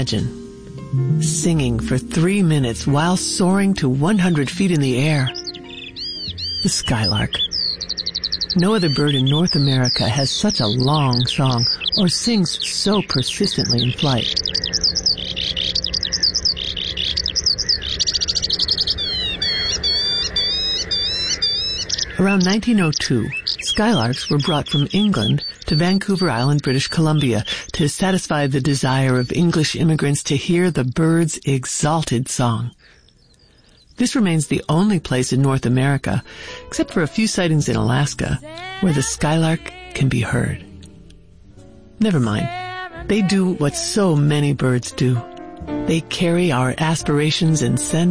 imagine singing for 3 minutes while soaring to 100 feet in the air. The skylark. No other bird in North America has such a long song or sings so persistently in flight. Around 1902, skylarks were brought from England to Vancouver Island, British Columbia, to satisfy the desire of English immigrants to hear the bird's exalted song. This remains the only place in North America, except for a few sightings in Alaska, where the skylark can be heard. Never mind. They do what so many birds do. They carry our aspirations and send